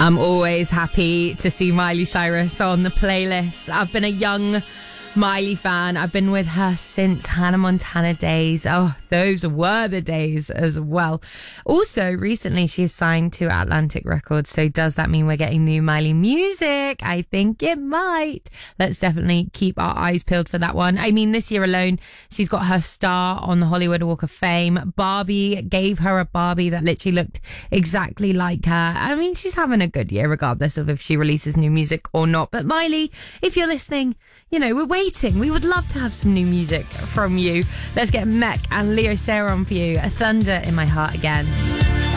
I'm always happy to see Miley Cyrus on the playlist. I've been a young Miley fan. I've been with her since Hannah Montana days. Oh, those were the days as well. Also, recently she is signed to Atlantic Records. So does that mean we're getting new Miley music? I think it might. Let's definitely keep our eyes peeled for that one. I mean, this year alone, she's got her star on the Hollywood Walk of Fame. Barbie gave her a Barbie that literally looked exactly like her. I mean, she's having a good year regardless of if she releases new music or not. But Miley, if you're listening, you know, we're waiting. We would love to have some new music from you. Let's get Mech and Leo Sayer on for you. A Thunder in My Heart Again.